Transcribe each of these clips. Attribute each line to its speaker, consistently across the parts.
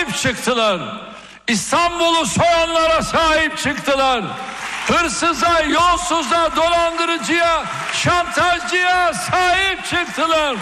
Speaker 1: sahip çıktılar. İstanbul'u soyanlara sahip çıktılar. Hırsıza, yolsuza, dolandırıcıya, şantajcıya sahip çıktılar.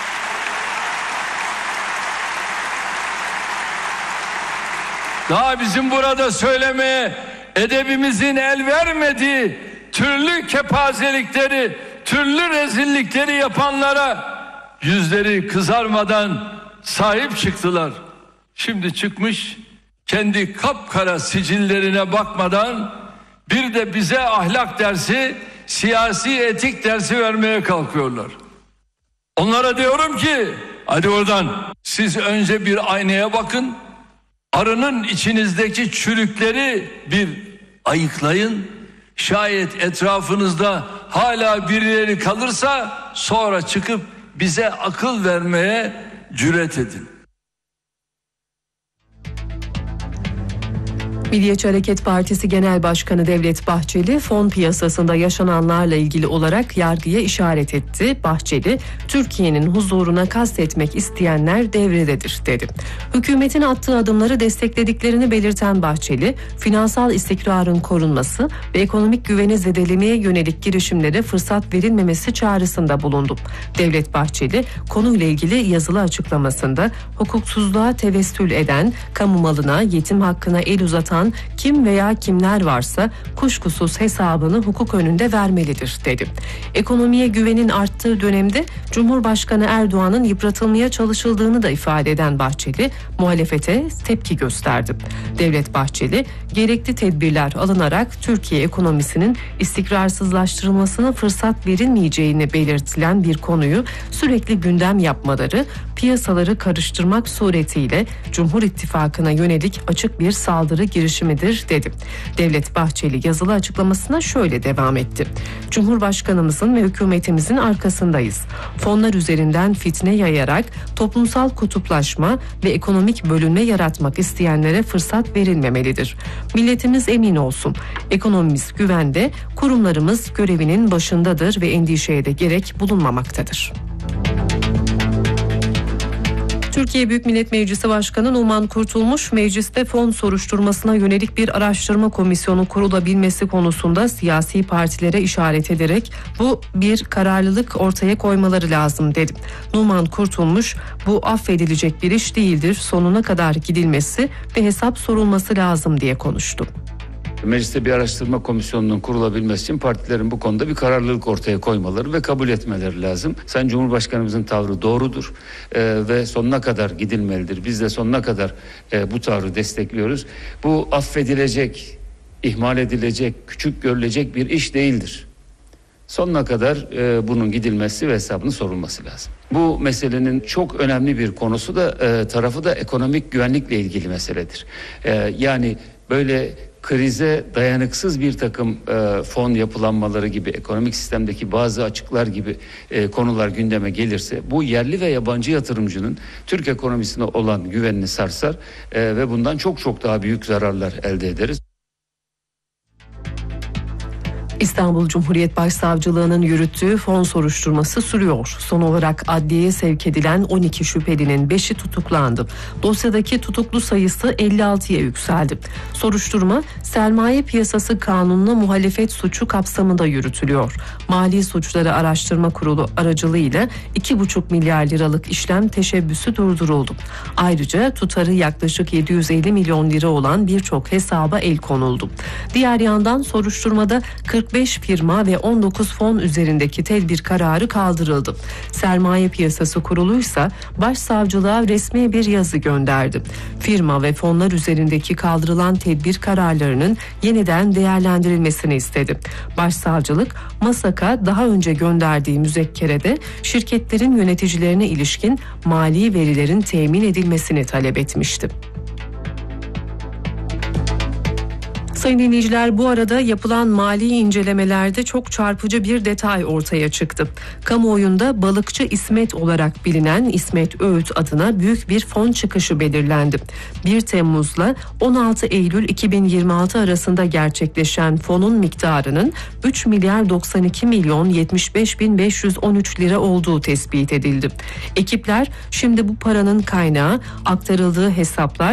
Speaker 1: Daha bizim burada söylemeye edebimizin el vermediği türlü kepazelikleri, türlü rezillikleri yapanlara yüzleri kızarmadan sahip çıktılar. Şimdi çıkmış kendi kapkara sicillerine bakmadan bir de bize ahlak dersi, siyasi etik dersi vermeye kalkıyorlar. Onlara diyorum ki hadi oradan siz önce bir aynaya bakın. Arının içinizdeki çürükleri bir ayıklayın. Şayet etrafınızda hala birileri kalırsa sonra çıkıp bize akıl vermeye cüret edin.
Speaker 2: Milliyetçi Hareket Partisi Genel Başkanı Devlet Bahçeli, fon piyasasında yaşananlarla ilgili olarak yargıya işaret etti. Bahçeli, Türkiye'nin huzuruna kastetmek isteyenler devrededir dedi. Hükümetin attığı adımları desteklediklerini belirten Bahçeli, finansal istikrarın korunması ve ekonomik güveni zedelemeye yönelik girişimlere fırsat verilmemesi çağrısında bulundu. Devlet Bahçeli, konuyla ilgili yazılı açıklamasında hukuksuzluğa tevessül eden, kamu malına, yetim hakkına el uzatan kim veya kimler varsa kuşkusuz hesabını hukuk önünde vermelidir dedi. Ekonomiye güvenin arttığı dönemde Cumhurbaşkanı Erdoğan'ın yıpratılmaya çalışıldığını da ifade eden Bahçeli, muhalefete tepki gösterdi. Devlet Bahçeli, gerekli tedbirler alınarak Türkiye ekonomisinin istikrarsızlaştırılmasına fırsat verilmeyeceğini belirtilen bir konuyu sürekli gündem yapmaları, piyasaları karıştırmak suretiyle Cumhur İttifakı'na yönelik açık bir saldırı girişimidir dedi. Devlet Bahçeli yazılı açıklamasına şöyle devam etti. Cumhurbaşkanımızın ve hükümetimizin arkasındayız. Fonlar üzerinden fitne yayarak toplumsal kutuplaşma ve ekonomik bölünme yaratmak isteyenlere fırsat verilmemelidir. Milletimiz emin olsun. Ekonomimiz güvende, kurumlarımız görevinin başındadır ve endişeye de gerek bulunmamaktadır. Türkiye Büyük Millet Meclisi Başkanı Numan Kurtulmuş, mecliste fon soruşturmasına yönelik bir araştırma komisyonu kurulabilmesi konusunda siyasi partilere işaret ederek bu bir kararlılık ortaya koymaları lazım dedi. Numan Kurtulmuş, bu affedilecek bir iş değildir, sonuna kadar gidilmesi ve hesap sorulması lazım diye konuştu.
Speaker 3: Mecliste bir araştırma komisyonunun kurulabilmesi için partilerin bu konuda bir kararlılık ortaya koymaları ve kabul etmeleri lazım. Sayın Cumhurbaşkanımızın tavrı doğrudur ve sonuna kadar gidilmelidir. Biz de sonuna kadar bu tavrı destekliyoruz. Bu affedilecek, ihmal edilecek, küçük görülecek bir iş değildir. Sonuna kadar bunun gidilmesi ve hesabının sorulması lazım. Bu meselenin çok önemli bir konusu da tarafı da ekonomik güvenlikle ilgili meseledir. Yani böyle krize dayanıksız bir takım fon yapılanmaları gibi, ekonomik sistemdeki bazı açıklar gibi konular gündeme gelirse bu yerli ve yabancı yatırımcının Türk ekonomisine olan güvenini sarsar ve bundan çok çok daha büyük zararlar elde ederiz.
Speaker 2: İstanbul Cumhuriyet Başsavcılığı'nın yürüttüğü fon soruşturması sürüyor. Son olarak adliyeye sevk edilen 12 şüphelinin 5'i tutuklandı. Dosyadaki tutuklu sayısı 56'ya yükseldi. Soruşturma, sermaye piyasası kanununa muhalefet suçu kapsamında yürütülüyor. Mali Suçları Araştırma Kurulu aracılığıyla 2,5 milyar liralık işlem teşebbüsü durduruldu. Ayrıca tutarı yaklaşık 750 milyon lira olan birçok hesaba el konuldu. Diğer yandan soruşturmada 45 firma ve 19 fon üzerindeki tedbir kararı kaldırıldı. Sermaye Piyasası Kurulu'ysa Başsavcılığa resmi bir yazı gönderdi. Firma ve fonlar üzerindeki kaldırılan tedbir kararlarının yeniden değerlendirilmesini istedi. Başsavcılık, MASAK'a daha önce gönderdiği müzekkerede şirketlerin yöneticilerine ilişkin mali verilerin temin edilmesini talep etmişti. Sayın dinleyiciler, bu arada yapılan mali incelemelerde çok çarpıcı bir detay ortaya çıktı. Kamuoyunda balıkçı İsmet olarak bilinen İsmet Öğüt adına büyük bir fon çıkışı belirlendi. 1 Temmuz'la 16 Eylül 2026 arasında gerçekleşen fonun miktarının 3 milyar 92 milyon 75 bin 513 lira olduğu tespit edildi. Ekipler şimdi bu paranın kaynağı, aktarıldığı hesaplar